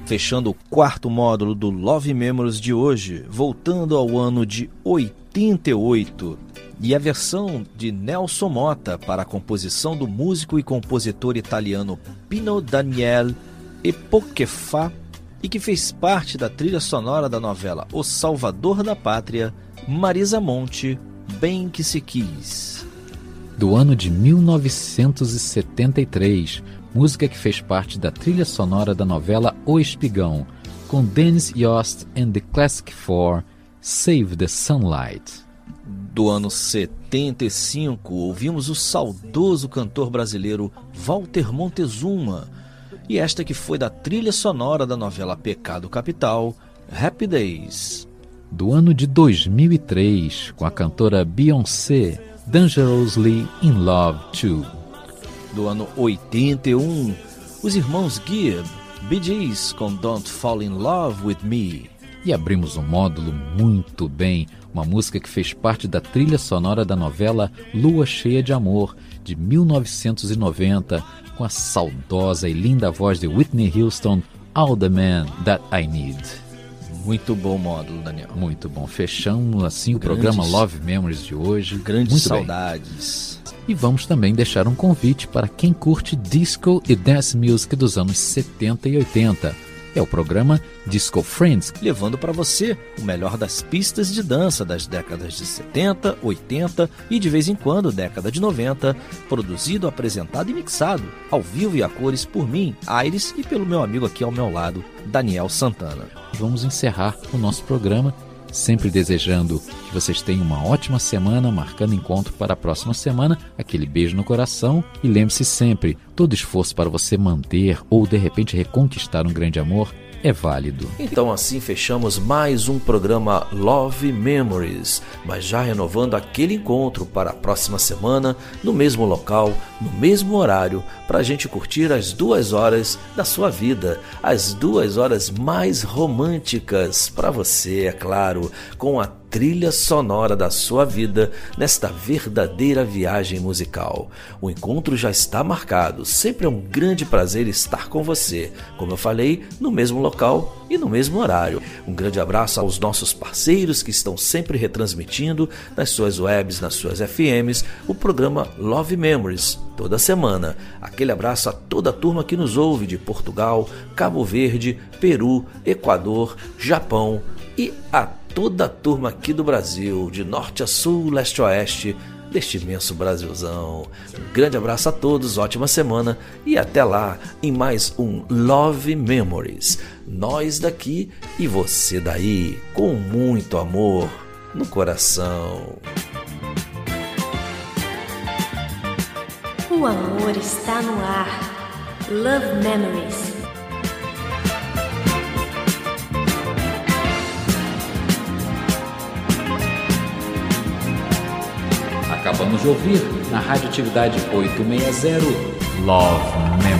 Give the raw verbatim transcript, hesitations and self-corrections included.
fechando o quarto módulo do Love Memories de hoje, voltando ao ano de oitenta e oito, e a versão de Nelson Motta para a composição do músico e compositor italiano Pino Daniele e Pochefà, e que fez parte da trilha sonora da novela O Salvador da Pátria, Marisa Monte, Bem Que Se Quis. Do ano de mil novecentos e setenta e três, música que fez parte da trilha sonora da novela O Espigão, com Dennis Yost and the Classic Four, Save the Sunlight. Do ano setenta e cinco, ouvimos o saudoso cantor brasileiro Walter Montezuma, e esta que foi da trilha sonora da novela Pecado Capital, Happy Days. Do ano de dois mil e três, com a cantora Beyoncé, Dangerously in Love dois. Do ano oitenta e um, os irmãos Gibb, Bee Gees com Don't Fall in Love with Me. E abrimos um módulo muito bem, uma música que fez parte da trilha sonora da novela Lua Cheia de Amor, de mil novecentos e noventa, com a saudosa e linda voz de Whitney Houston, All the Man That I Need. Muito bom módulo, Daniel. Muito bom. Fechamos assim grandes, o programa Love Memories de hoje. Grandes muito saudades. Bem. E vamos também deixar um convite para quem curte disco e dance music dos anos setenta e oitenta. É o programa Disco Friends, levando para você o melhor das pistas de dança das décadas de setenta, oitenta e de vez em quando década de noventa, produzido, apresentado e mixado ao vivo e a cores por mim, Aires, e pelo meu amigo aqui ao meu lado, Daniel Santana. Vamos encerrar o nosso programa, sempre desejando que vocês tenham uma ótima semana, marcando encontro para a próxima semana, aquele beijo no coração, e lembre-se sempre, todo esforço para você manter ou de repente reconquistar um grande amor é válido. Então assim fechamos mais um programa Love Memories, mas já renovando aquele encontro para a próxima semana, no mesmo local, no mesmo horário, para a gente curtir as duas horas da sua vida, as duas horas mais românticas para você, é claro, com a trilha sonora da sua vida nesta verdadeira viagem musical. O encontro já está marcado, sempre é um grande prazer estar com você, como eu falei, no mesmo local e no mesmo horário. Um grande abraço aos nossos parceiros que estão sempre retransmitindo nas suas webs, nas suas F Ms, o programa Love Memories, toda semana. Aquele abraço a toda a turma que nos ouve de Portugal, Cabo Verde, Peru, Equador, Japão e a toda a turma aqui do Brasil, de norte a sul, leste a oeste, deste imenso Brasilzão. Um grande abraço a todos, ótima semana e até lá em mais um Love Memories. Nós daqui e você daí, com muito amor no coração. O amor está no ar. Love Memories. Acabamos de ouvir na Radioatividade oitocentos e sessenta Love Memories.